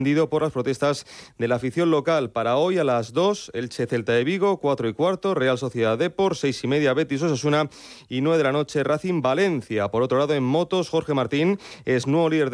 por las protestas de la afición local. Para hoy a las 2, Elche Celta de Vigo, 4:15, Real Sociedad Depor, 6:30, Betis Osasuna y 9 de la noche, Racing Valencia. Por otro lado, en motos, Jorge Martín es nuevo líder